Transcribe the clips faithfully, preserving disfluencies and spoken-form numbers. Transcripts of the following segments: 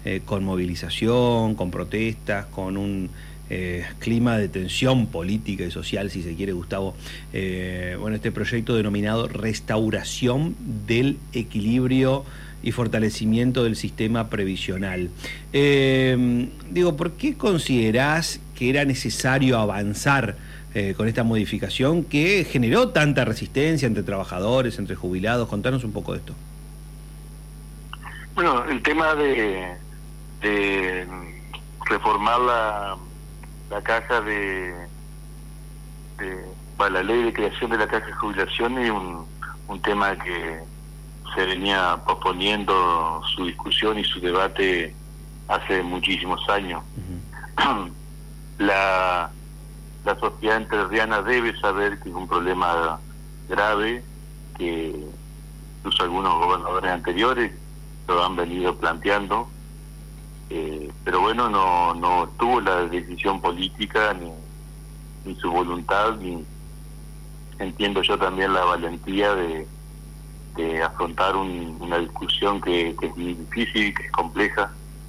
eh, con movilización, con protestas, con un eh, clima de tensión política y social, si se quiere, Gustavo. Eh, bueno, este proyecto denominado Restauración del Equilibrio y Fortalecimiento del Sistema Previsional. Eh, digo, ¿por qué considerás que era necesario avanzar eh, con esta modificación que generó tanta resistencia entre trabajadores, entre jubilados? Contanos un poco de esto. Bueno, el tema de, de reformar la, la caja de, de bueno, la ley de creación de la caja de jubilación es un, un tema que se venía posponiendo su discusión y su debate hace muchísimos años. Uh-huh. la, la sociedad entrerriana debe saber que es un problema grave, que incluso algunos gobernadores anteriores lo han venido planteando, eh, pero bueno, no no tuvo la decisión política ni, ni su voluntad, ni entiendo yo también la valentía de de afrontar un, una discusión que, que es muy difícil, que es compleja,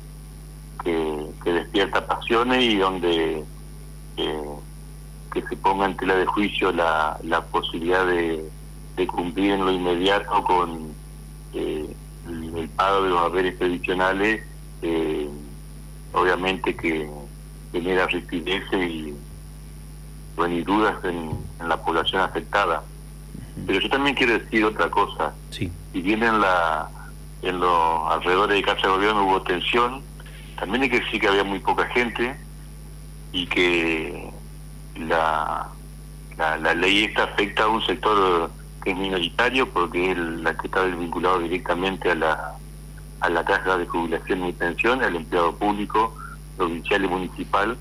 que, que despierta pasiones y donde eh, que se ponga en tela de juicio la, la posibilidad de, de cumplir en lo inmediato con eh, el, el pago de los haberes previsionales, eh, obviamente que genera rigidez y, bueno, y dudas en, en la población afectada. Pero yo también quiero decir otra cosa. Sí. Si bien en, la, en los alrededores de Casa de Gobierno hubo tensión, también hay que decir que había muy poca gente y que la, la, la ley esta afecta a un sector que es minoritario porque es la que está vinculado directamente a la, a la caja de jubilación y pensión, al empleado público, provincial y municipal.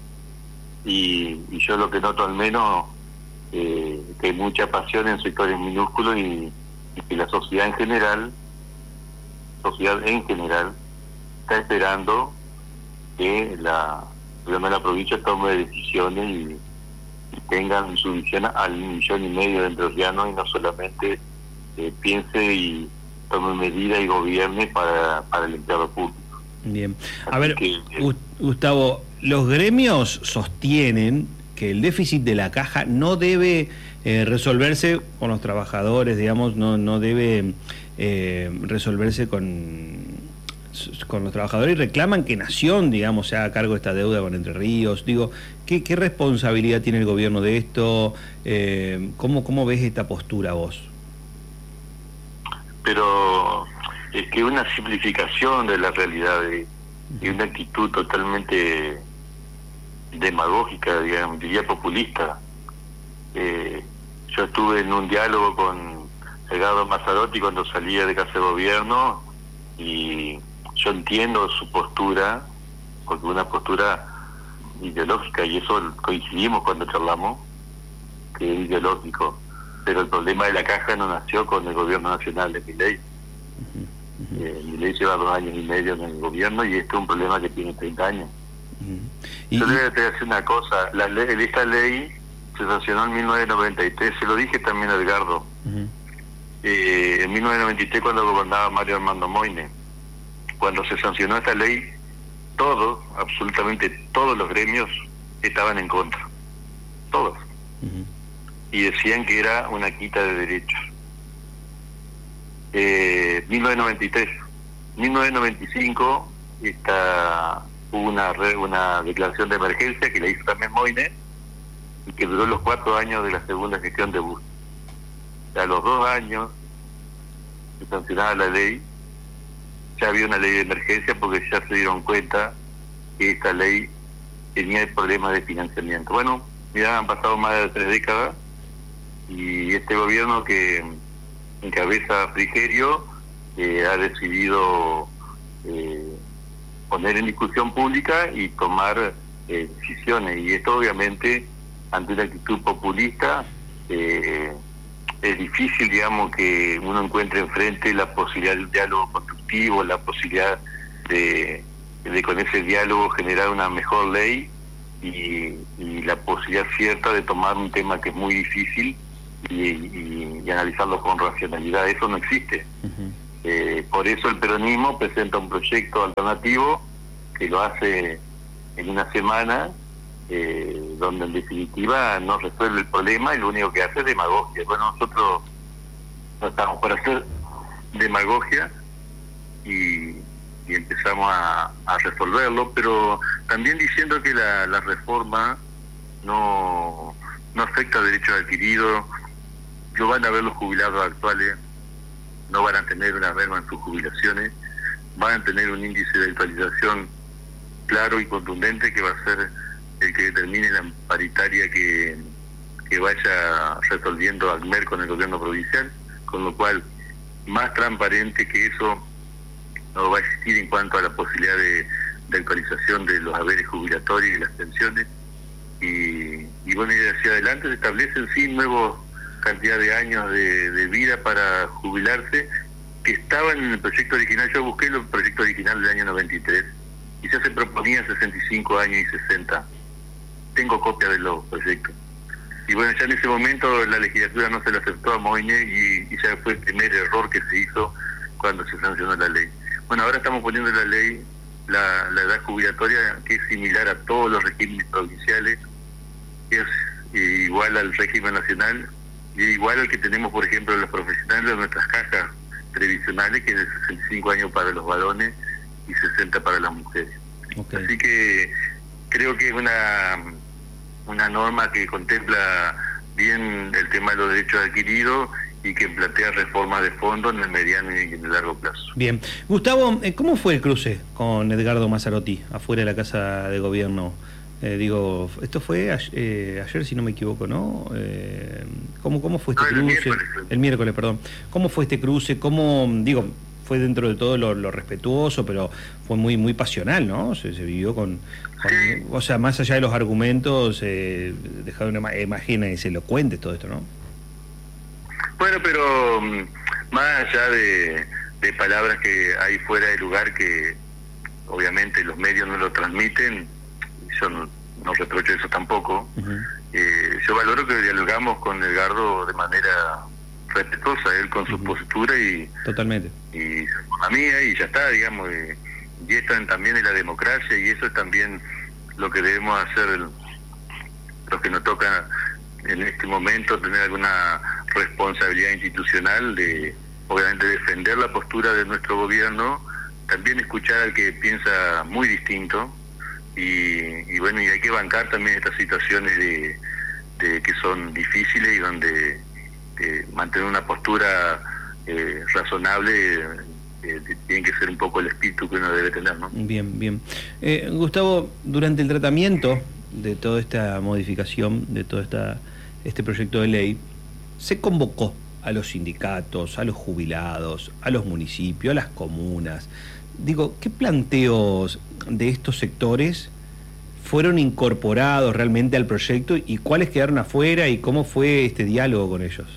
Y, y yo lo que noto al menos Eh, que hay mucha pasión en sectores minúsculos y, y que la sociedad en general, sociedad en general, está esperando que la gobierno de la provincia tome decisiones y, y tengan su visión al millón y medio de entrerrianos y no solamente eh, piense y tome medidas y gobierne para, para el empleado público. Bien. A ver, que, Gustavo, los gremios sostienen que el déficit de la caja no debe eh, resolverse con los trabajadores, digamos, no no debe eh, resolverse con, con los trabajadores, y reclaman que Nación, digamos, se haga cargo de esta deuda con Entre Ríos. Digo, ¿qué, qué responsabilidad tiene el gobierno de esto? Eh, ¿cómo, ¿Cómo ves esta postura vos? Pero es que una simplificación de la realidad y, y una actitud totalmente demagógica, digamos, diría populista. Eh, yo estuve en un diálogo con Edgardo Mazzarotti cuando salía de Casa de Gobierno y yo entiendo su postura, porque una postura ideológica, y eso coincidimos cuando charlamos, que es ideológico, pero el problema de la caja no nació con el gobierno nacional de Milei. Uh-huh. Uh-huh. Eh, Milei lleva dos años y medio en el gobierno y este es un problema que tiene treinta años. Uh-huh. Y, Yo le voy a decir una cosa, la ley, esta ley se sancionó en mil novecientos noventa y tres, se lo dije también a Edgardo, uh-huh. eh, en mil novecientos noventa y tres cuando gobernaba Mario Armando Moyne. Cuando se sancionó esta ley, todos, absolutamente todos los gremios estaban en contra, todos, uh-huh. y decían que era una quita de derechos. Eh, mil novecientos noventa y tres, mil novecientos noventa y cinco esta hubo una una declaración de emergencia que la hizo también Moyne y que duró los cuatro años de la segunda gestión de Bush. A los dos años que sancionaba la ley, ya había una ley de emergencia porque ya se dieron cuenta que esta ley tenía problemas de financiamiento. Bueno, ya han pasado más de tres décadas y este gobierno que encabeza Frigerio eh, ha decidido eh, poner en discusión pública y tomar eh, decisiones, y esto obviamente ante una actitud populista eh, es difícil, digamos, que uno encuentre enfrente la posibilidad del diálogo constructivo, la posibilidad de, de con ese diálogo generar una mejor ley y, y la posibilidad cierta de tomar un tema que es muy difícil y, y, y analizarlo con racionalidad. Eso no existe. Uh-huh. Eh, por eso el peronismo presenta un proyecto alternativo que lo hace en una semana, eh, donde en definitiva no resuelve el problema y lo único que hace es demagogia. Bueno, nosotros no estamos para hacer demagogia y, y empezamos a, a resolverlo, pero también diciendo que la, la reforma no, no afecta a derechos adquiridos, lo van a ver los jubilados actuales, no van a tener una merma en sus jubilaciones, van a tener un índice de actualización claro y contundente que va a ser el que determine la paritaria que, que vaya resolviendo ACMER con el gobierno provincial, con lo cual más transparente que eso no va a existir en cuanto a la posibilidad de, de actualización de los haberes jubilatorios y las pensiones. Y, y bueno, y hacia adelante se establecen sí nuevos cantidad de años de, de vida para jubilarse, que estaban en el proyecto original. Yo busqué el proyecto original del año noventa y tres y ya se proponía sesenta y cinco años y sesenta. Tengo copia de los proyectos. Y bueno, ya en ese momento la legislatura no se lo aceptó a Moine y, y ya fue el primer error que se hizo cuando se sancionó la ley. Bueno, ahora estamos poniendo en la ley la, la edad jubilatoria, que es similar a todos los regímenes provinciales, que es eh, igual al régimen nacional y igual al que tenemos, por ejemplo, los profesionales de nuestras cajas previsionales, que es de sesenta y cinco años para los varones y sesenta para las mujeres. Okay. Así que creo que es una una norma que contempla bien el tema de los derechos adquiridos y que plantea reformas de fondo en el mediano y en el largo plazo. Bien. Gustavo, ¿cómo fue el cruce con Edgardo Mazzarotti afuera de la Casa de Gobierno? Eh, digo, esto fue ayer, eh, ayer, si no me equivoco, ¿no? Eh, ¿cómo, ¿Cómo fue este no, cruce? El miércoles. el miércoles, perdón. ¿Cómo fue este cruce? ¿Cómo, digo, fue dentro de todo lo, lo respetuoso, pero fue muy muy pasional, ¿no? Se, se vivió con, con sí. O sea, más allá de los argumentos, eh, dejaron una imagen elocuente todo esto, ¿no? Bueno, pero más allá de, de palabras que hay fuera de lugar que obviamente los medios no lo transmiten, yo no, no reprocho eso tampoco. Uh-huh. eh, yo valoro que dialogamos con Edgardo de manera respetuosa, él con su uh-huh. postura y totalmente y con la mía, y ya está, digamos, y, y esto también es la democracia, y eso es también lo que debemos hacer los que nos toca en este momento, tener alguna responsabilidad institucional de obviamente defender la postura de nuestro gobierno, también escuchar al que piensa muy distinto. Y, y bueno, y hay que bancar también estas situaciones de, de que son difíciles y donde eh, mantener una postura eh, razonable eh, tiene que ser un poco el espíritu que uno debe tener, ¿no? Bien, bien. Eh, Gustavo, durante el tratamiento de toda esta modificación, de todo esta, este proyecto de ley, se convocó a los sindicatos, a los jubilados, a los municipios, a las comunas. Digo, ¿qué planteos de estos sectores fueron incorporados realmente al proyecto y cuáles quedaron afuera y cómo fue este diálogo con ellos?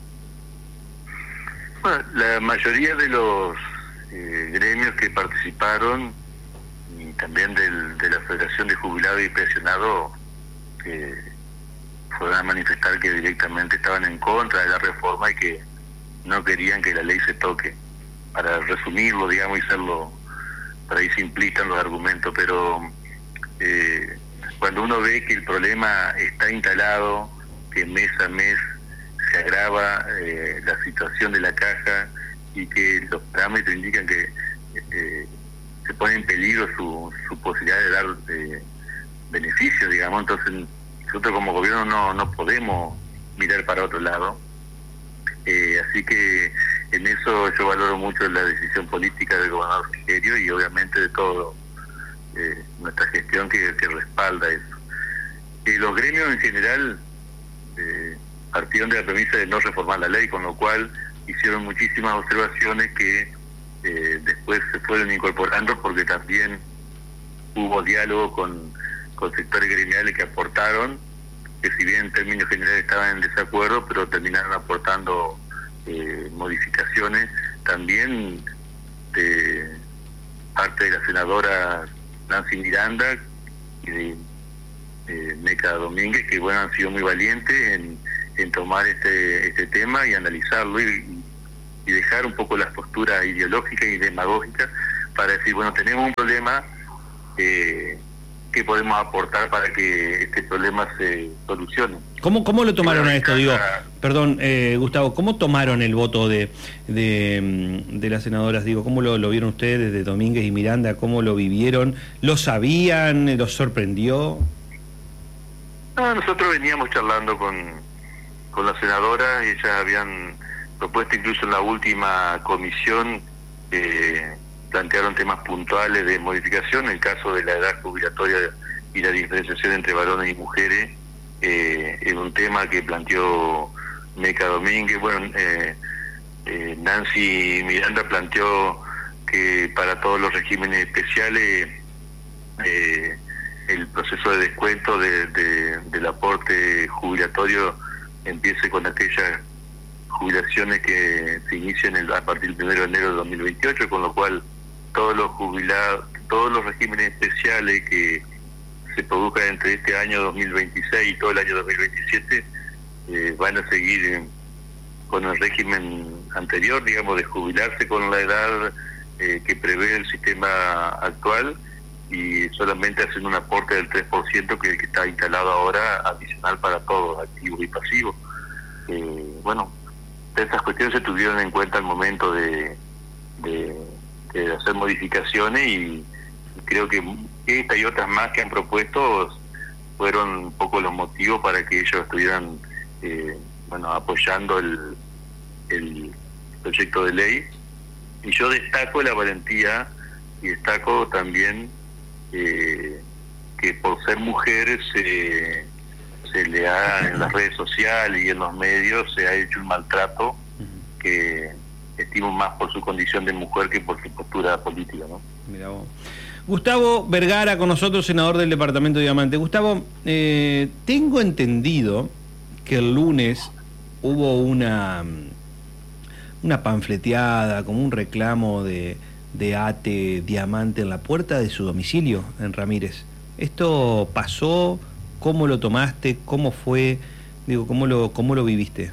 Bueno, la mayoría de los eh, gremios que participaron y también del, de la Federación de Jubilados y Pensionados eh, fueron a manifestar que directamente estaban en contra de la reforma y que no querían que la ley se toque. Para resumirlo, digamos, y serlo, para ahí simplistan los argumentos, pero eh, cuando uno ve que el problema está instalado, que mes a mes se agrava eh, la situación de la caja y que los parámetros indican que eh, se pone en peligro su, su posibilidad de dar eh, beneficios, digamos, entonces nosotros como gobierno no, no podemos mirar para otro lado. Eh, así que en eso yo valoro mucho la decisión política del gobernador Frigerio y obviamente de todo eh, nuestra gestión que, que respalda eso. Eh, los gremios en general eh, partieron de la premisa de no reformar la ley, con lo cual hicieron muchísimas observaciones que eh, después se fueron incorporando porque también hubo diálogo con, con sectores gremiales que aportaron, que si bien en términos generales estaban en desacuerdo, pero terminaron aportando eh, modificaciones también de parte de la senadora Nancy Miranda y de eh, Meca Domínguez, que bueno, han sido muy valientes en, en tomar este este tema y analizarlo y, y dejar un poco las posturas ideológicas y demagógicas para decir, bueno, tenemos un problema, eh, ¿qué podemos aportar para que este problema se solucione? ¿Cómo, cómo lo tomaron a esto? Digo, perdón, eh, Gustavo, ¿cómo tomaron el voto de, de, de las senadoras? Digo, ¿cómo lo, lo vieron ustedes de Domínguez y Miranda? ¿Cómo lo vivieron? ¿Lo sabían? ¿Los sorprendió? No, nosotros veníamos charlando con, con la senadora, y ellas habían propuesto incluso en la última comisión, eh, plantearon temas puntuales de modificación, el caso de la edad jubilatoria y la diferenciación entre varones y mujeres, eh, es un tema que planteó Meca Domínguez. Bueno, eh, eh, Nancy Miranda planteó que para todos los regímenes especiales eh, el proceso de descuento de, de, del aporte jubilatorio empiece con aquellas jubilaciones que se inician el, a partir del primero de enero de dos mil veintiocho, con lo cual todos los jubilados, todos los regímenes especiales que se produzcan entre este año dos mil veintiséis y todo el año dos mil veintisiete eh, van a seguir en, con el régimen anterior, digamos, de jubilarse con la edad eh, que prevé el sistema actual, y solamente hacen un aporte del tres por ciento que, que está instalado ahora, adicional para todos, activos y pasivos. Eh, bueno, estas cuestiones se tuvieron en cuenta al momento de, de, de hacer modificaciones, y creo que esta y otras más que han propuesto fueron un poco los motivos para que ellos estuvieran eh, bueno, apoyando el, el proyecto de ley. Y yo destaco la valentía y destaco también eh, que por ser mujeres se, se le ha en las redes sociales y en los medios se ha hecho un maltrato que estimo más por su condición de mujer que por su postura política, ¿no? Mirá vos. Gustavo Vergara con nosotros, senador del departamento de Diamante. Gustavo, eh, tengo entendido que el lunes hubo una una panfleteada, como un reclamo de, de A T E Diamante en la puerta de su domicilio en Ramírez. ¿Esto pasó? ¿Cómo lo tomaste? ¿Cómo fue? Digo, ¿cómo lo, cómo lo viviste?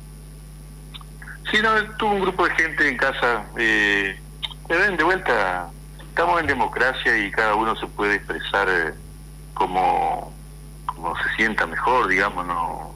Sí, no, tuvo un grupo de gente en casa. Eh, de vuelta, estamos en democracia y cada uno se puede expresar eh, como, como se sienta mejor, digamos. No,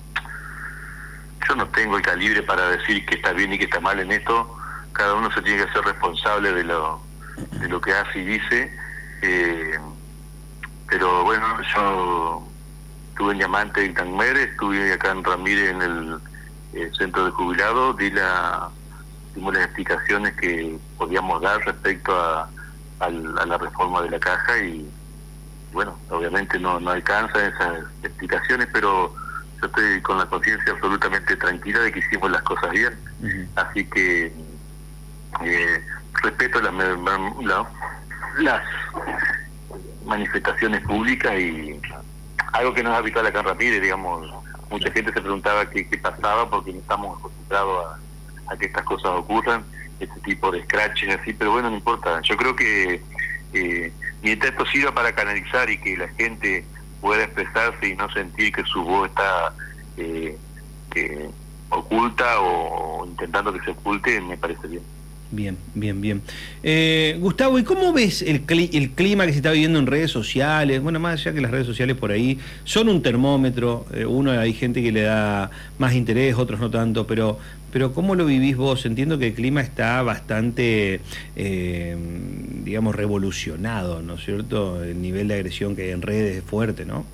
yo no tengo el calibre para decir que está bien y que está mal en esto. Cada uno se tiene que hacer responsable de lo, de lo que hace y dice. Eh, pero bueno, yo estuve en Diamante, en Tangmer, estuve acá en Ramírez en el eh, centro de jubilados, di la, dimos las explicaciones que podíamos dar respecto a, a, a la reforma de la caja, y bueno, obviamente no, no alcanzan esas explicaciones, pero yo estoy con la conciencia absolutamente tranquila de que hicimos las cosas bien. Uh-huh. Así que eh, respeto la, la, las manifestaciones públicas, y algo que no es habitual acá en Ramírez, digamos. Mucha gente se preguntaba qué, qué pasaba porque no estamos acostumbrados a, a que estas cosas ocurran, este tipo de scratches así, pero bueno, no importa. Yo creo que eh, mientras esto sirva para canalizar y que la gente pueda expresarse y no sentir que su voz está eh, eh, oculta o, o intentando que se oculte, me parece bien. Bien, bien, bien. Eh, Gustavo, ¿y cómo ves el, cli el clima que se está viviendo en redes sociales? Bueno, más allá que las redes sociales por ahí son un termómetro, eh, uno hay gente que le da más interés, otros no tanto, pero pero ¿cómo lo vivís vos? Entiendo que el clima está bastante, eh, digamos, revolucionado, ¿no es cierto? El nivel de agresión que hay en redes es fuerte, ¿no?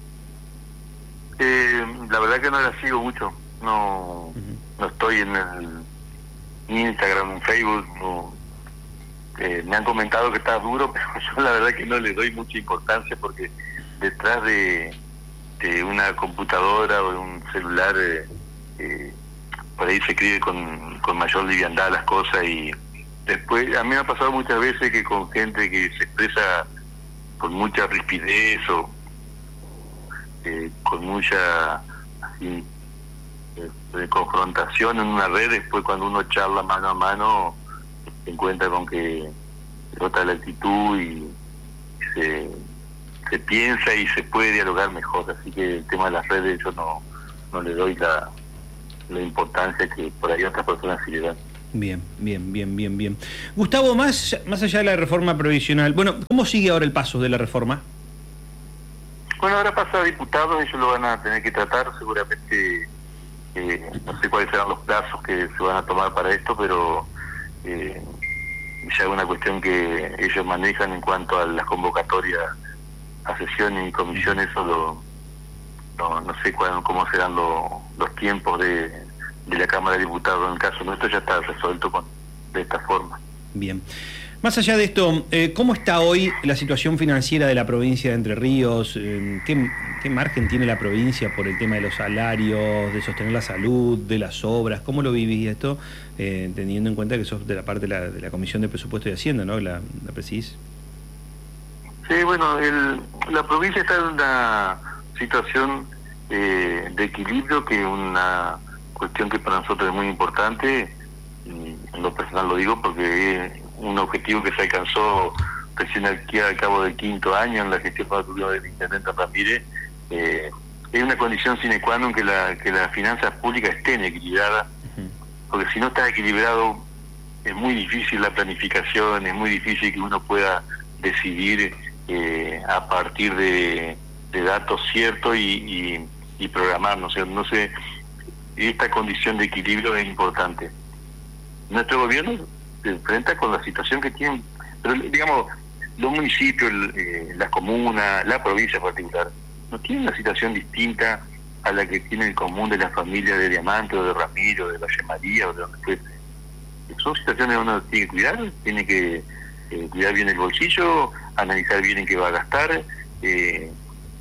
Eh, la verdad que no la sigo mucho, no, uh-huh. no estoy en el Instagram, en Facebook, no, eh, me han comentado que está duro, pero yo la verdad que no le doy mucha importancia, porque detrás de, de una computadora o de un celular eh, eh, por ahí se escribe con, con mayor liviandad las cosas, y después a mí me ha pasado muchas veces que con gente que se expresa con mucha rispidez o eh, con mucha así de confrontación en una red, después cuando uno charla mano a mano se encuentra con que se nota la actitud y se, se piensa y se puede dialogar mejor. Así que el tema de las redes yo no, no le doy la, la importancia que por ahí otras personas sí le dan. Bien, bien, bien, bien, bien. Gustavo, más, más allá de la reforma provisional, bueno, ¿cómo sigue ahora el paso de la reforma? Bueno, ahora pasa a diputados, ellos lo van a tener que tratar, seguramente, eh, no sé cuáles serán los plazos que se van a tomar para esto, pero eh, ya es una cuestión que ellos manejan en cuanto a las convocatorias a sesiones y comisiones, eso lo, no, no sé cuál, cómo serán lo, los tiempos de, de la Cámara de Diputados. En el caso nuestro ya está resuelto con, de esta forma. Bien. Más allá de esto, eh, ¿cómo está hoy la situación financiera de la provincia de Entre Ríos? Eh, ¿qué, ¿Qué margen tiene la provincia por el tema de los salarios, de sostener la salud, de las obras? ¿Cómo lo vivís esto, eh, teniendo en cuenta que sos de la parte de la, de la Comisión de Presupuesto y Hacienda, ¿no? La, la presidís. Sí, bueno, el, la provincia está en una situación eh, de equilibrio, que es una cuestión que para nosotros es muy importante, y en lo personal lo digo porque es un objetivo que se alcanzó recién al, al cabo del quinto año en la gestión del intendente Ramírez. Eh, es una condición sine qua non que, la, que las finanzas públicas estén equilibradas, uh-huh. porque si no está equilibrado es muy difícil la planificación, es muy difícil que uno pueda decidir eh, a partir de, de datos ciertos y, y, y programar, ¿no? O sea, no sé, esta condición de equilibrio es importante. Nuestro gobierno se enfrenta con la situación que tienen, pero digamos, los municipios, eh, las comunas, la provincia en particular, no tienen una situación distinta a la que tiene el común de las familias de Diamante o de Ramiro, de Valle María o de donde fuese. Son situaciones donde uno tiene que cuidar, tiene que eh, cuidar bien el bolsillo, analizar bien en qué va a gastar, eh,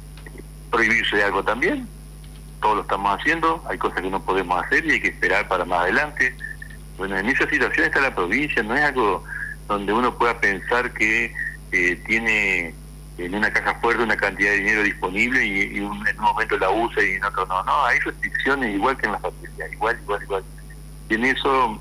prohibirse de algo también. Todos lo estamos haciendo, hay cosas que no podemos hacer y hay que esperar para más adelante. Bueno, en esa situación está la provincia, no es algo donde uno pueda pensar que eh, tiene en una caja fuerte una cantidad de dinero disponible y, y un, en un momento la usa y en otro no. No, hay restricciones igual que en la familia, igual, igual, igual. Y en eso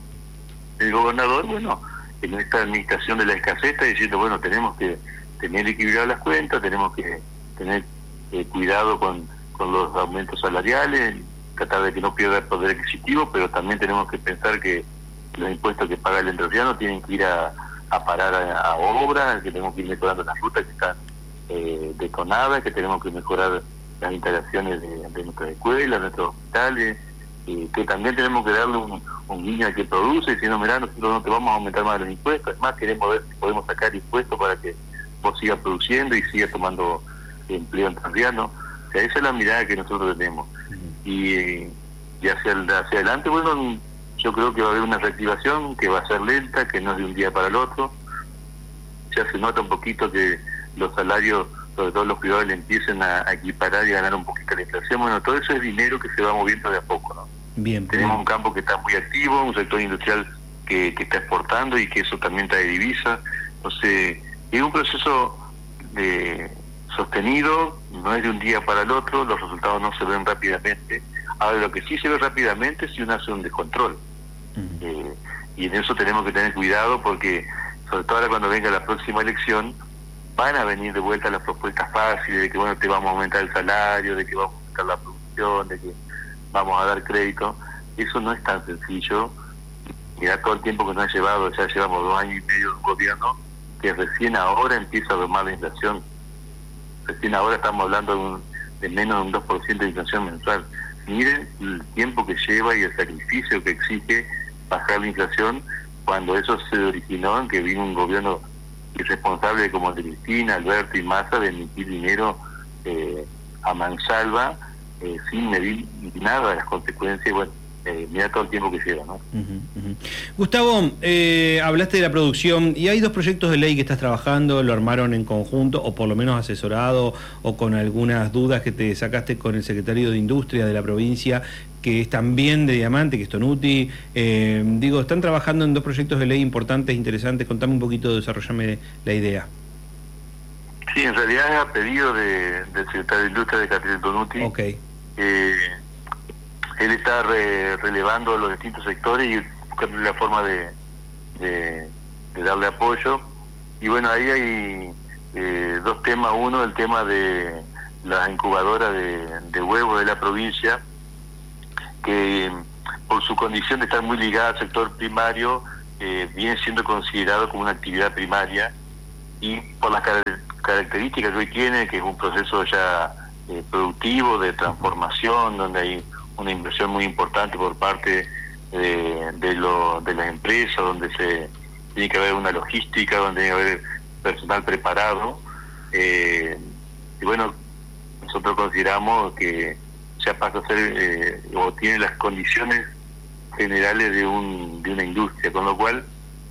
el gobernador, bueno, en esta administración de la escasez está diciendo, bueno, tenemos que tener equilibradas las cuentas, tenemos que tener eh, cuidado con, con los aumentos salariales, tratar de que no pierda el poder adquisitivo, pero también tenemos que pensar que los impuestos que paga el entrerriano tienen que ir a, a parar a, a obras, que tenemos que ir mejorando las rutas que están eh, detonadas, que tenemos que mejorar las instalaciones de, de nuestras escuelas, de nuestros hospitales, eh, que también tenemos que darle un, un guiño al que produce, diciendo, mirá, nosotros no te vamos a aumentar más los impuestos, además queremos ver si podemos sacar impuestos para que vos sigas produciendo y sigas tomando empleo entrerriano. O sea, esa es la mirada que nosotros tenemos. Y, y hacia, hacia adelante, bueno, yo creo que va a haber una reactivación que va a ser lenta, que no es de un día para el otro. Ya se nota un poquito que los salarios, sobre todo los privados, le empiecen a, a equiparar y a ganar un poquito la inflación. Bueno, todo eso es dinero que se va moviendo de a poco, ¿no? Bien. Tenemos bien. un campo que está muy activo, un sector industrial que, que está exportando y que eso también trae divisa. Entonces, es un proceso de sostenido, no es de un día para el otro, los resultados no se ven rápidamente. Ahora, lo que sí se ve rápidamente es si uno hace un descontrol. Uh-huh. Eh, y en eso tenemos que tener cuidado porque, sobre todo ahora cuando venga la próxima elección, van a venir de vuelta las propuestas fáciles de que, bueno, te vamos a aumentar el salario, de que vamos a aumentar la producción, de que vamos a dar crédito. Eso no es tan sencillo. Mirá todo el tiempo que nos ha llevado, ya llevamos dos años y medio de un gobierno que recién ahora empieza a domar la inflación. Recién ahora estamos hablando de, un, de menos de un dos por ciento de inflación mensual. Miren el tiempo que lleva y el sacrificio que exige bajar la inflación cuando eso se originó en que vino un gobierno irresponsable como el de Cristina, Alberto y Massa de emitir dinero eh, a mansalva eh, sin medir nada de las consecuencias. Bueno, eh, mira todo el tiempo que lleva, ¿no? Uh-huh, uh-huh. Gustavo, eh, hablaste de la producción y hay dos proyectos de ley que estás trabajando, lo armaron en conjunto o por lo menos asesorado o con algunas dudas que te sacaste con el secretario de Industria de la provincia, que es también de Diamante, que es Tonuti. Eh, digo, están trabajando en dos proyectos de ley importantes, interesantes. Contame un poquito, desarrollame la idea. Sí, en realidad es a pedido de, del secretario de Industria de Catriel Tonuti. Ok. Eh, él está re, relevando los distintos sectores y buscando la forma de, de, de darle apoyo. Y bueno, ahí hay eh, dos temas. Uno, el tema de las incubadoras de, de huevos de la provincia, que por su condición de estar muy ligada al sector primario, eh, viene siendo considerado como una actividad primaria, y por las car características que hoy tiene, que es un proceso ya eh, productivo, de transformación, donde hay una inversión muy importante por parte de, de, lo, de las empresas, donde se tiene que haber una logística, donde tiene que haber personal preparado, eh, y bueno, nosotros consideramos que ya pasa a ser, eh, o tiene las condiciones generales de, un, de una industria, con lo cual,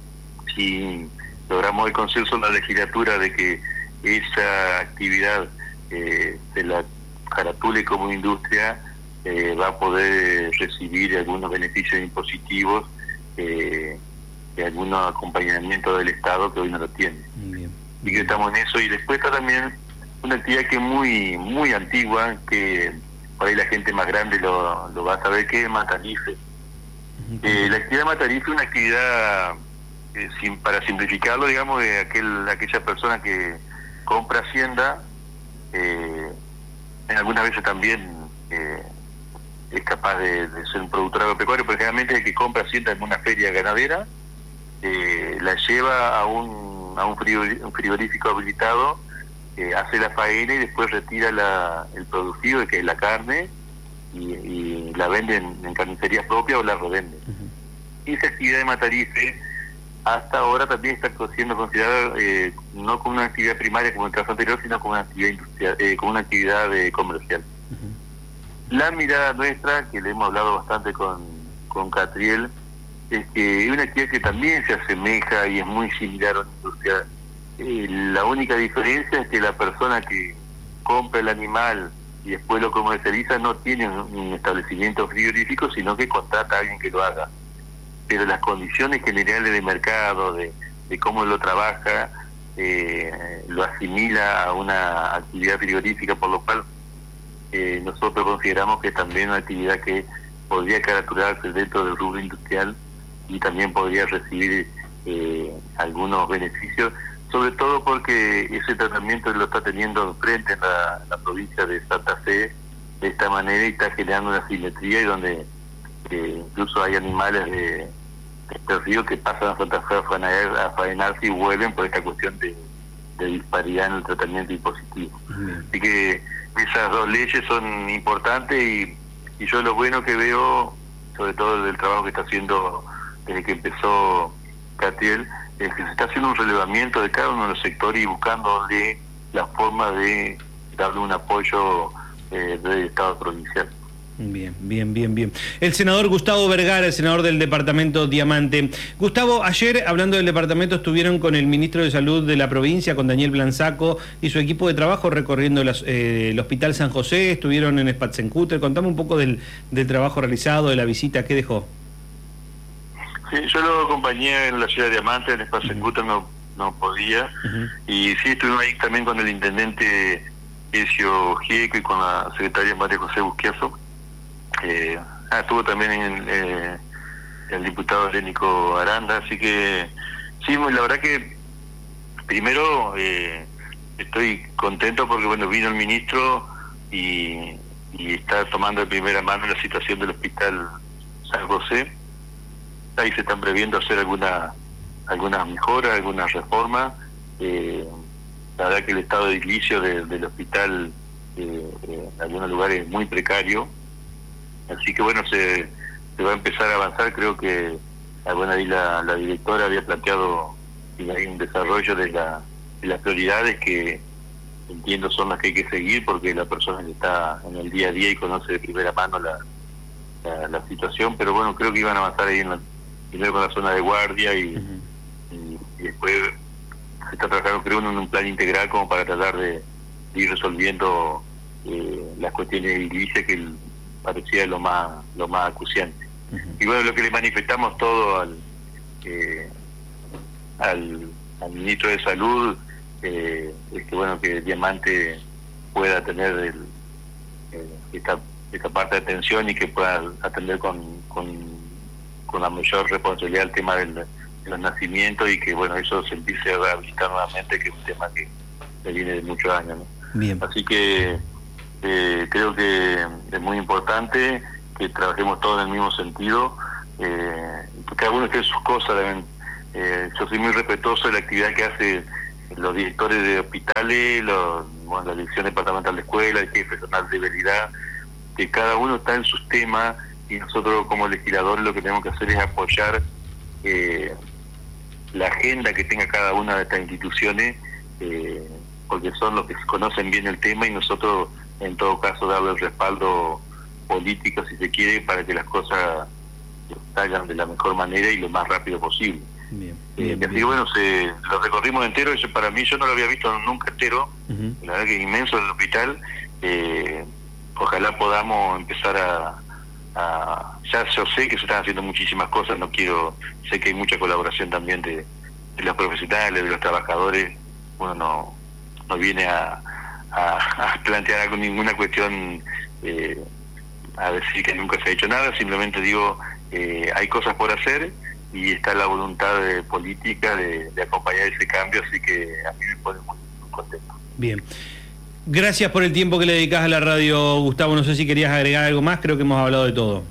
si logramos el consenso en la legislatura de que esa actividad eh, se la caratule como industria, eh, va a poder recibir algunos beneficios impositivos eh, y algunos acompañamientos del Estado que hoy no lo tiene. Bien. Y que estamos en eso. Y después está también una actividad que es muy muy antigua, que por ahí la gente más grande lo, lo va a saber, que es Matarife. Uh-huh. Eh, la actividad Matarife es una actividad, eh, sin, para simplificarlo, digamos, de aquel, aquella persona que compra hacienda, eh, en algunas veces también eh, es capaz de, de ser un productor agropecuario, pero generalmente el que compra hacienda en una feria ganadera, eh, la lleva a un, a un frigorífico habilitado, eh, hace la faena y después retira la, el producido, que es la carne, y, y la vende en, en carnicerías propias o la revende. Uh-huh. Y esa actividad de Matarife hasta ahora también está siendo considerada eh, no como una actividad primaria como en el caso anterior, sino como una actividad industrial, eh, como una actividad eh, comercial. Uh-huh. La mirada nuestra, que le hemos hablado bastante con, con Catriel, es que es una actividad que también se asemeja y es muy similar a una industria. Eh, la única diferencia es que la persona que compra el animal y después lo comercializa no tiene un, un establecimiento frigorífico, sino que contrata a alguien que lo haga. Pero las condiciones generales de mercado, de, de cómo lo trabaja, eh, lo asimila a una actividad frigorífica, por lo cual eh, nosotros consideramos que también es una actividad que podría caracterizarse dentro del rubro industrial y también podría recibir eh, algunos beneficios, sobre todo porque ese tratamiento lo está teniendo enfrente en la, la provincia de Santa Fe de esta manera, y está generando una simetría, y donde eh, incluso hay animales de este río que pasan a Santa Fe a faenar, a faenarse y vuelven por esta cuestión de, de disparidad en el tratamiento impositivo. Uh-huh. Así que esas dos leyes son importantes, y, y yo lo bueno que veo, sobre todo del trabajo que está haciendo desde que empezó Catriel, es que se está haciendo un relevamiento de cada uno de los sectores y buscándole la forma de darle un apoyo eh, del Estado provincial. Bien, bien, bien, bien. El senador Gustavo Vergara, el senador del departamento Diamante. Gustavo, ayer, hablando del departamento, estuvieron con el ministro de Salud de la provincia, con Daniel Blanzaco y su equipo de trabajo, recorriendo las, eh, el Hospital San José, estuvieron en Spatzenkutter. Contame un poco del, del trabajo realizado, de la visita, ¿qué dejó? Sí, yo lo acompañé en la ciudad de Diamante, en Spatzenkutter no, no podía, uh-huh. Y sí, estuvimos ahí también con el intendente Ezio Gieco y con la secretaria María José Busquiazo. Eh, ah, estuvo también en, eh, el diputado Lénico Aranda, así que sí, la verdad que primero eh, estoy contento porque bueno, vino el ministro y, y está tomando de primera mano la situación del Hospital San José. Ahí se están previendo hacer alguna algunas mejoras, algunas reformas. Eh, la verdad que el estado de edilicio de, del hospital eh, eh, en algunos lugares es muy precario. Así que bueno, se, se va a empezar a avanzar. Creo que bueno, ahí la, la directora había planteado y hay un desarrollo de, la, de las prioridades que entiendo son las que hay que seguir, porque la persona que está en el día a día y conoce de primera mano la, la, la situación. Pero bueno, creo que iban a avanzar ahí en la, primero con la zona de guardia y, uh-huh. y, y después se está trabajando, creo, en un plan integral como para tratar de, de ir resolviendo eh, las cuestiones de edilicia, que el, parecía lo más lo más acuciante. Uh-huh. Y bueno, lo que le manifestamos todo al eh, al, al ministro de Salud eh, es que bueno, que Diamante pueda tener el, eh, esta, esta parte de atención y que pueda atender con, con, con la mayor responsabilidad el tema del, de los nacimientos, y que bueno, eso se empiece a rehabilitar nuevamente, que es un tema que, que viene de muchos años, ¿no? Bien. Así que Eh, creo que es muy importante que trabajemos todos en el mismo sentido, eh, que cada uno esté en sus cosas. Eh, yo soy muy respetuoso de la actividad que hacen los directores de hospitales, los, bueno, la dirección departamental de escuela, el jefe personal de veredad, que cada uno está en sus temas, y nosotros como legisladores lo que tenemos que hacer es apoyar eh, la agenda que tenga cada una de estas instituciones, eh, porque son los que conocen bien el tema, y nosotros en todo caso darle el respaldo político, si se quiere, para que las cosas salgan de la mejor manera y lo más rápido posible. Bien, bien, eh, así, bueno, se, lo recorrimos entero. Eso para mí, yo no lo había visto nunca entero. Uh-huh. La verdad que es inmenso el hospital. Eh, ojalá podamos empezar a, a ya yo sé que se están haciendo muchísimas cosas, no quiero, sé que hay mucha colaboración también de, de los profesionales, de los trabajadores. Bueno, no, no viene a, a, a plantear algo, ninguna cuestión, eh, a decir que nunca se ha hecho nada. Simplemente digo, eh, hay cosas por hacer, y está la voluntad de política de, de acompañar ese cambio, así que a mí me pone muy, muy contento. Bien. Gracias por el tiempo que le dedicás a la radio, Gustavo. No sé si querías agregar algo más, creo que hemos hablado de todo.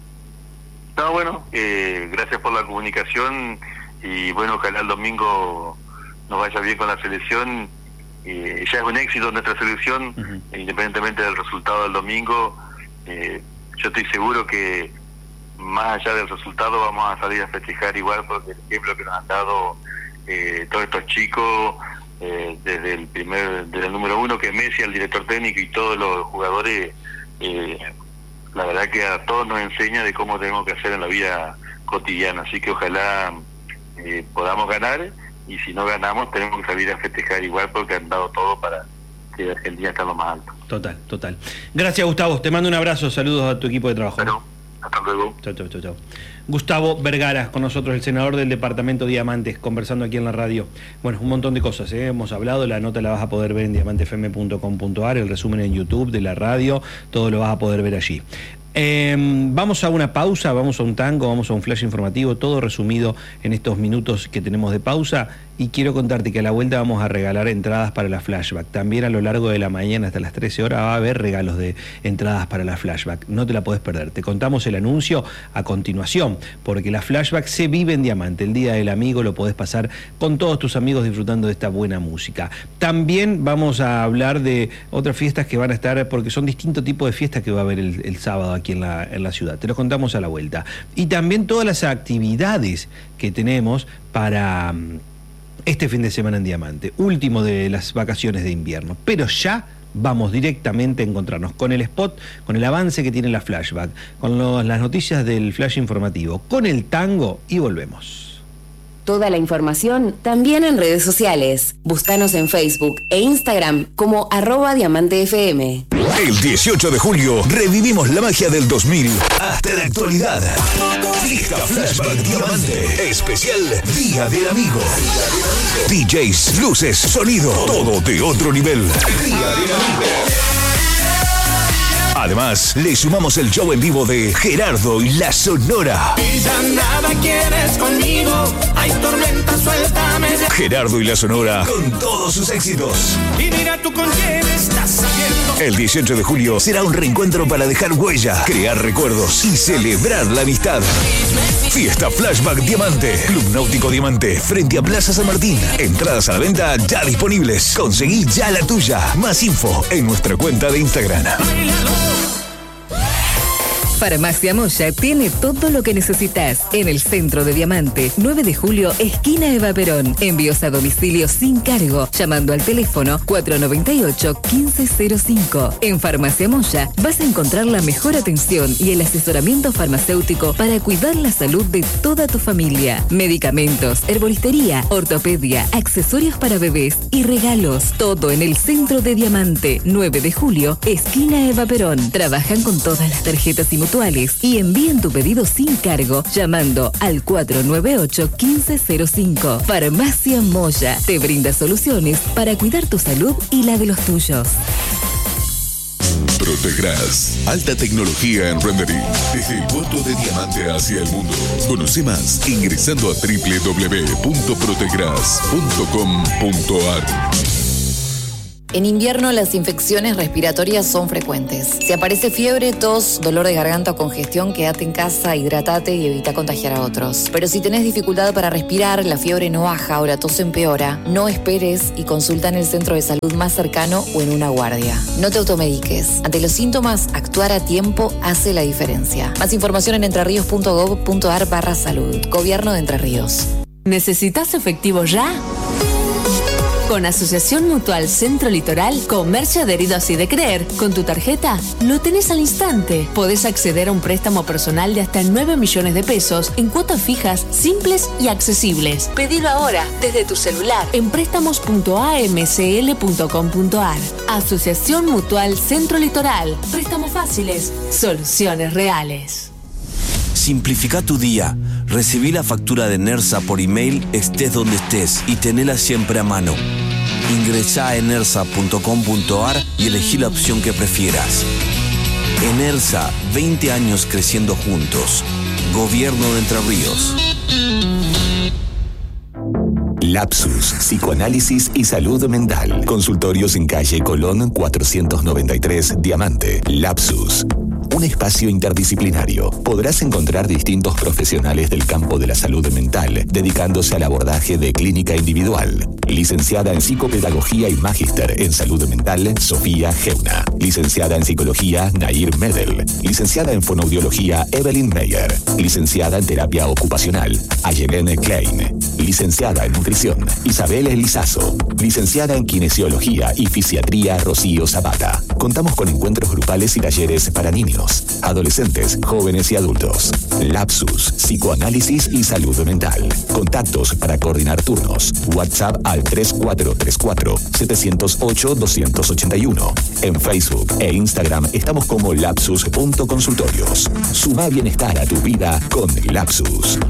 No, bueno, eh, gracias por la comunicación, y bueno, ojalá el domingo nos vaya bien con la selección. Eh, ya es un éxito nuestra selección, uh-huh. Independientemente del resultado del domingo. Eh, yo estoy seguro que más allá del resultado vamos a salir a festejar igual, porque el ejemplo que nos han dado eh, todos estos chicos, eh, desde el primer, desde el número uno, que es Messi, el director técnico, y todos los jugadores, eh, la verdad que a todos nos enseña de cómo tenemos que hacer en la vida cotidiana. Así que ojalá eh, podamos ganar, y si no ganamos tenemos que salir a festejar igual, porque han dado todo para que Argentina esté en lo más alto. Total, total. Gracias, Gustavo, te mando un abrazo, saludos a tu equipo de trabajo. Bueno, hasta luego. Chau, chau, chau, chau. Gustavo Vergara, con nosotros, el senador del departamento Diamantes, conversando aquí en la radio. Bueno, un montón de cosas, ¿eh? Hemos hablado, la nota la vas a poder ver en diamante f m punto com punto a r, el resumen en YouTube de la radio, todo lo vas a poder ver allí. Eh, vamos a una pausa, vamos a un tango, vamos a un flash informativo, todo resumido en estos minutos que tenemos de pausa, y quiero contarte que a la vuelta vamos a regalar entradas para la Flashback. También a lo largo de la mañana hasta las trece horas va a haber regalos de entradas para la Flashback. No te la podés perder. Te contamos el anuncio a continuación, porque la Flashback se vive en Diamante. El Día del Amigo lo podés pasar con todos tus amigos disfrutando de esta buena música. También vamos a hablar de otras fiestas que van a estar, porque son distintos tipos de fiestas que va a haber el, el sábado aquí en la, en la ciudad. Te los contamos a la vuelta. Y también todas las actividades que tenemos para este fin de semana en Diamante, último de las vacaciones de invierno. Pero ya vamos directamente a encontrarnos con el spot, con el avance que tiene la Flashback, con los, las noticias del flash informativo, con el tango, y volvemos. Toda la información también en redes sociales. Búscanos en Facebook e Instagram como arroba Diamante F M. El dieciocho de julio revivimos la magia del dos mil hasta la actualidad. Fiesta Flashback Diamante. Especial Día del Amigo. D Js, luces, sonido, todo de otro nivel. Día del Amigo. Además, le sumamos el show en vivo de Gerardo y la Sonora. Y ya nada quieres conmigo, hay tormenta, suéltame. Gerardo y la Sonora con todos sus éxitos. Y mira tú con quién estás saliendo. El dieciocho de julio será un reencuentro para dejar huella, crear recuerdos y celebrar la amistad. Fiesta Flashback Diamante, Club Náutico Diamante, frente a Plaza San Martín. Entradas a la venta ya disponibles. Conseguí ya la tuya. Más info en nuestra cuenta de Instagram. Farmacia Moya tiene todo lo que necesitas en el centro de Diamante, nueve de julio, esquina Eva Perón. Envíos a domicilio sin cargo, llamando al teléfono cuatro nueve ocho, uno cinco cero cinco. En Farmacia Moya vas a encontrar la mejor atención y el asesoramiento farmacéutico para cuidar la salud de toda tu familia. Medicamentos, herboristería, ortopedia, accesorios para bebés y regalos. Todo en el centro de Diamante, nueve de julio, esquina Eva Perón. Trabajan con todas las tarjetas y y envíen tu pedido sin cargo llamando al cuatro nueve ocho, uno cinco cero cinco. Farmacia Moya te brinda soluciones para cuidar tu salud y la de los tuyos. Protegras, alta tecnología en rendering, desde el puerto de Diamante hacia el mundo. Conoce más ingresando a doble u doble u doble u punto protegras punto com punto a r. En invierno las infecciones respiratorias son frecuentes. Si aparece fiebre, tos, dolor de garganta o congestión, quédate en casa, hidratate y evita contagiar a otros. Pero si tenés dificultad para respirar, la fiebre no baja o la tos empeora, no esperes y consulta en el centro de salud más cercano o en una guardia. No te automediques. Ante los síntomas, actuar a tiempo hace la diferencia. Más información en entrerríos.gov.ar barra salud. Gobierno de Entre Ríos. ¿Necesitas efectivo ya? Con Asociación Mutual Centro Litoral, comercio adheridos y de creer, con tu tarjeta lo tenés al instante. Podés acceder a un préstamo personal de hasta nueve millones de pesos en cuotas fijas, simples y accesibles. Pedilo ahora desde tu celular en préstamos punto a m c l punto com punto a r. Asociación Mutual Centro Litoral. Préstamos fáciles, soluciones reales. Simplifica tu día. Recibí la factura de Nersa por email, estés donde estés, y tenela siempre a mano. Ingresá a enersa punto com punto a r y elegí la opción que prefieras. Enersa, veinte años creciendo juntos. Gobierno de Entre Ríos. Lapsus, psicoanálisis y salud mental. Consultorios en calle Colón cuatrocientos noventa y tres, Diamante. Lapsus. Un espacio interdisciplinario. Podrás encontrar distintos profesionales del campo de la salud mental, dedicándose al abordaje de clínica individual. Licenciada en Psicopedagogía y Magíster en Salud Mental, Sofía Geuna. Licenciada en Psicología, Nair Medel. Licenciada en Fonoaudiología, Evelyn Meyer. Licenciada en Terapia Ocupacional, Ayelene Klein. Licenciada en Nutrición, Isabel Elizazo. Licenciada en Kinesiología y Fisiatría, Rocío Zapata. Contamos con encuentros grupales y talleres para niños, adolescentes, jóvenes y adultos. Lapsus, psicoanálisis y salud mental. Contactos para coordinar turnos. WhatsApp al tres cuatro tres cuatro, siete cero ocho, dos ocho uno. En Facebook e Instagram estamos como lapsus punto consultorios. Suma bienestar a tu vida con Lapsus.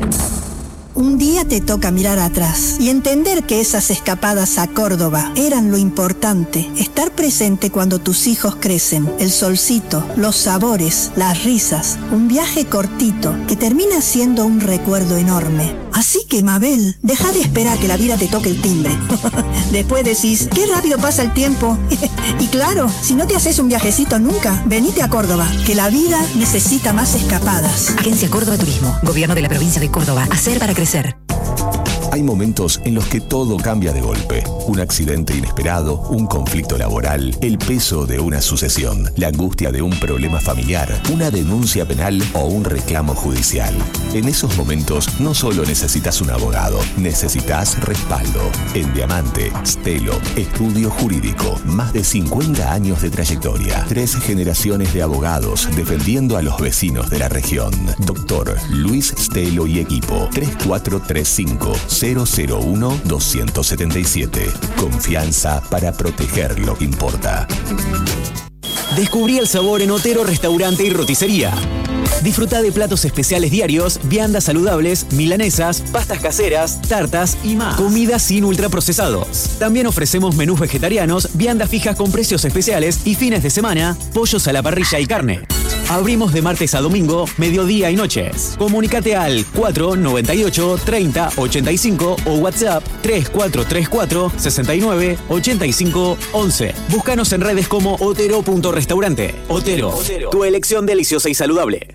Un día te toca mirar atrás y entender que esas escapadas a Córdoba eran lo importante. Estar presente cuando tus hijos crecen, el solcito, los sabores, las risas. Un viaje cortito que termina siendo un recuerdo enorme. Así que, Mabel, deja de esperar que la vida te toque el timbre. Después decís, qué rápido pasa el tiempo. Y claro, si no te haces un viajecito nunca, venite a Córdoba, que la vida necesita más escapadas. Agencia Córdoba Turismo, Gobierno de la Provincia de Córdoba. Hacer para crecer. Hay momentos en los que todo cambia de golpe. Un accidente inesperado, un conflicto laboral, el peso de una sucesión, la angustia de un problema familiar, una denuncia penal o un reclamo judicial. En esos momentos no solo necesitas un abogado, necesitas respaldo. En Diamante, Stelo, Estudio Jurídico, más de cincuenta años de trayectoria, tres generaciones de abogados defendiendo a los vecinos de la región. Doctor Luis Stelo y equipo, tres cuatro tres cinco, cero cero uno, dos siete siete. Confianza para proteger lo que importa. Descubrí el sabor en Otero Restaurante y Roticería. Disfruta de platos especiales diarios, viandas saludables, milanesas, pastas caseras, tartas y más. Comida sin ultraprocesados. También ofrecemos menús vegetarianos, viandas fijas con precios especiales y fines de semana, pollos a la parrilla y carne. Abrimos de martes a domingo, mediodía y noches. Comunicate al cuatro noventa y ocho, treinta, ochenta y cinco o WhatsApp tres cuatro tres cuatro, sesenta y nueve, ochenta y cinco, once. Búscanos en redes como otero.restaurante. Otero, Otero, tu elección deliciosa y saludable.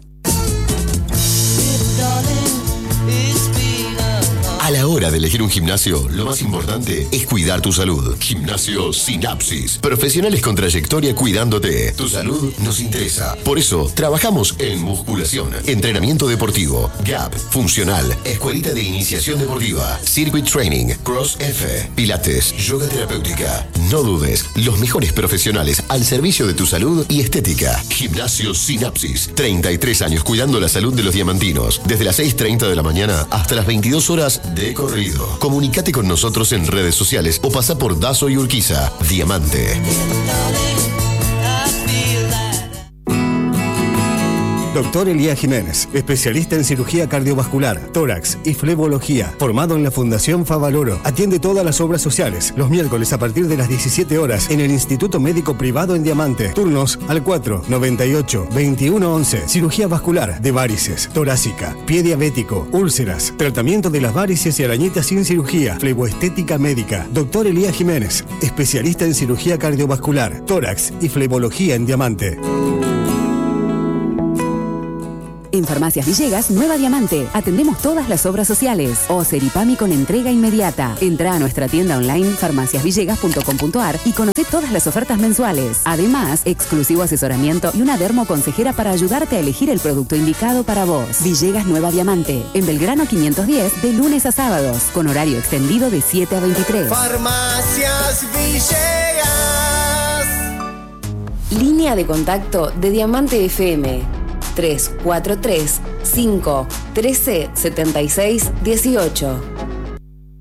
A la hora de elegir un gimnasio, lo más importante es cuidar tu salud. Gimnasio Sinapsis. Profesionales con trayectoria cuidándote. Tu salud nos interesa. Por eso, trabajamos en musculación, entrenamiento deportivo, gap, funcional, escuelita de iniciación deportiva, circuit training, cross F, pilates, yoga terapéutica. No dudes, los mejores profesionales al servicio de tu salud y estética. Gimnasio Sinapsis. treinta y tres años cuidando la salud de los diamantinos. Desde las seis treinta de la mañana hasta las veintidós horas de corrido. Comunicate con nosotros en redes sociales o pasa por Dazo y Urquiza. Diamante. Doctor Elías Jiménez, especialista en cirugía cardiovascular, tórax y flebología, formado en la Fundación Favaloro. Atiende todas las obras sociales, los miércoles a partir de las diecisiete horas en el Instituto Médico Privado en Diamante. Turnos al cuatro noventa y ocho veintiuno once. Cirugía vascular de varices, torácica, pie diabético, úlceras, tratamiento de las varices y arañitas sin cirugía, fleboestética médica. Doctor Elías Jiménez, especialista en cirugía cardiovascular, tórax y flebología en Diamante. En Farmacias Villegas, Nueva Diamante. Atendemos todas las obras sociales. O Seripami con entrega inmediata. Entra a nuestra tienda online farmacias villegas punto com punto a r y conoce todas las ofertas mensuales. Además, exclusivo asesoramiento y una dermoconsejera para ayudarte a elegir el producto indicado para vos. Villegas Nueva Diamante. En Belgrano quinientos diez, de lunes a sábados. Con horario extendido de siete a veintitrés. Farmacias Villegas. Línea de contacto de Diamante F M. tres cuatro tres, cinco, uno tres, siete seis, uno ocho.